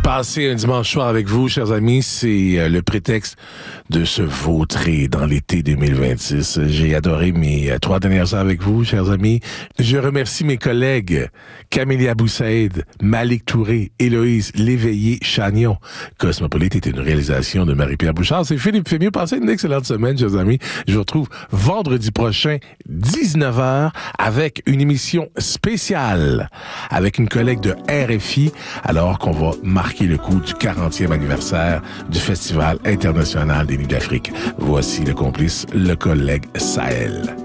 Passer un dimanche soir avec vous, chers amis, c'est le prétexte de se vautrer dans l'été 2026. J'ai adoré mes 3 dernières heures avec vous, chers amis. Je remercie mes collègues Camélia Boussaïd, Malik Touré, Héloïse Léveillé-Chagnon. Cosmopolite est une réalisation de Marie-Pierre Bouchard. C'est Philippe Fémieux. Passez une excellente semaine, chers amis. Je vous retrouve vendredi prochain, 19h, avec une émission spéciale avec une collègue de RFI, alors qu'on va marquer le coup du 40e anniversaire du Festival international des Nuits d'Afrique. Voici le complice, le collègue Sahel.